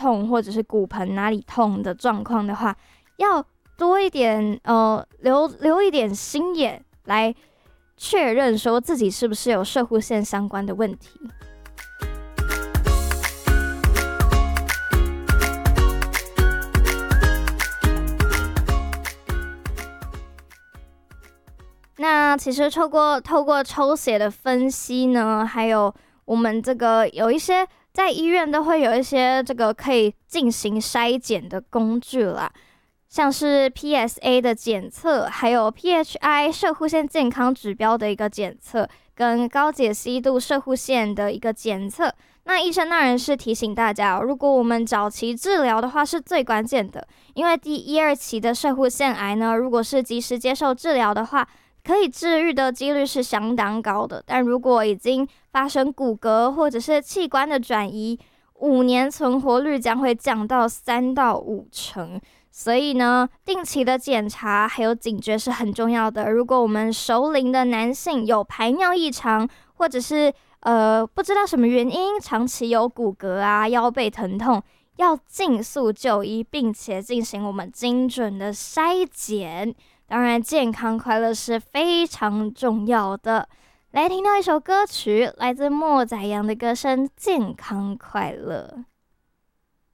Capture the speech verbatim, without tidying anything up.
痛或者是骨盆哪里痛的状况的话，要多一点呃留留一点心眼来确认说自己是不是有摄护腺相关的问题。那其实透过透过抽血的分析呢，还有我们这个有一些在医院都会有一些这个可以进行筛检的工具啦，像是 P S A 的检测，还有 P H I 摄护腺健康指标的一个检测，跟高解析度摄护腺的一个检测。那医生当然是提醒大家，如果我们早期治疗的话是最关键的，因为第一二期的摄护腺癌呢，如果是及时接受治疗的话，可以治愈的几率是相当高的，但如果已经发生骨骼或者是器官的转移，五年存活率将会降到三到五成。所以呢，定期的检查还有警觉是很重要的。如果我们熟龄的男性有排尿异常，或者是呃不知道什么原因长期有骨骼啊、腰背疼痛，要尽速就医，并且进行我们精准的筛检。当然，健康快乐是非常重要的。来听到一首歌曲，来自莫宰阳的歌声《健康快乐》。